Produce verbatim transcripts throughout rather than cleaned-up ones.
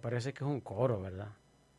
parece que es un coro, ¿verdad?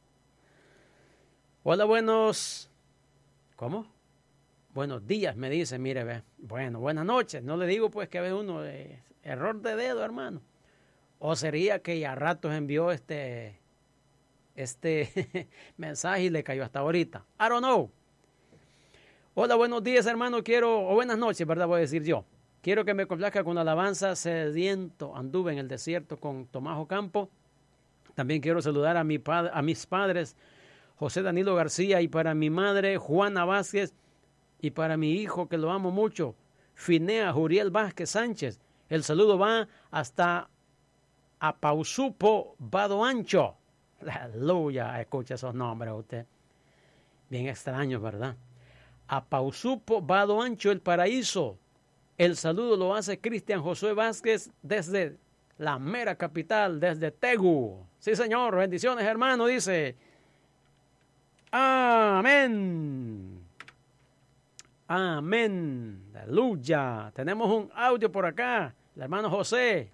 Hola, buenos... ¿Cómo? Buenos días, me dice, mire, ve. Bueno, buenas noches. No le digo pues que ve uno, eh, error de dedo, hermano. O sería que ya a ratos envió este, este mensaje y le cayó hasta ahorita. I don't know. Hola, buenos días, hermano. Quiero, o buenas noches, ¿verdad? Voy a decir yo. Quiero que me complazca con la alabanza Sediento. Anduve en el desierto con Tomás Ocampo. También quiero saludar a, mi pad- a mis padres, José Danilo García, y para mi madre, Juana Vázquez, y para mi hijo, que lo amo mucho, Finea Juriel Vázquez Sánchez. El saludo va hasta Apausupo, Vado Ancho. Aleluya, escucha esos nombres usted. Bien extraños, ¿verdad? Apausupo, Vado Ancho, El Paraíso. El saludo lo hace Cristian Josué Vázquez desde la mera capital, desde Tegu. Sí, señor, bendiciones, hermano, dice. Amén. Amén. Aleluya. Tenemos un audio por acá. El hermano José.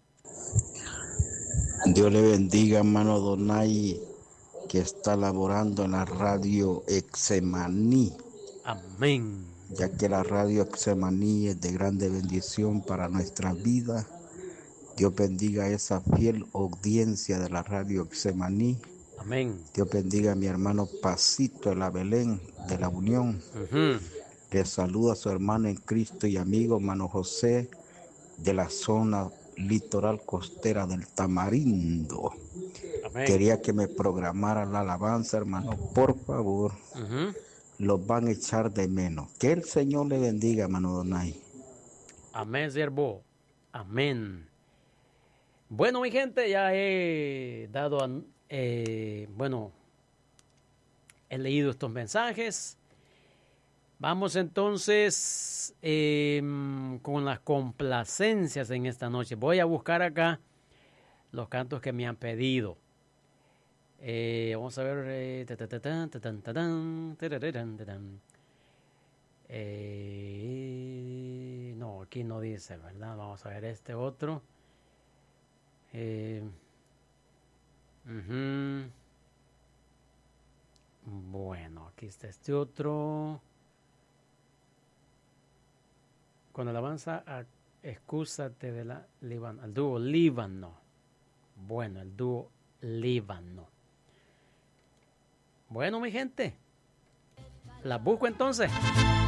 Dios le bendiga, hermano Donay, que está laborando en la radio Exemaní. Amén. Ya que la radio Exemaní es de grande bendición para nuestra vida. Dios bendiga a esa fiel audiencia de la radio Exemaní. Amén. Dios bendiga a mi hermano Pasito de la Belén, de la Unión. Uh-huh. Le saluda a su hermano en Cristo y amigo, hermano José, de la zona litoral costera del Tamarindo. Amén. Quería que me programara la alabanza, hermano, por favor. Uh-huh. Los van a echar de menos. Que el Señor le bendiga, hermano Donay. Amén, siervo. Amén. Bueno, mi gente, ya he dado, eh, bueno, he leído estos mensajes. Vamos entonces eh, con las complacencias en esta noche. Voy a buscar acá los cantos que me han pedido. Eh, vamos a ver. Eh, eh, no, aquí no dice, ¿verdad? Vamos a ver este otro. Eh, uh-huh. Bueno, aquí está este otro. Con alabanza a Excúsate de la Líbano. El dúo Líbano. Bueno, el dúo Líbano. Bueno, mi gente. Las busco entonces.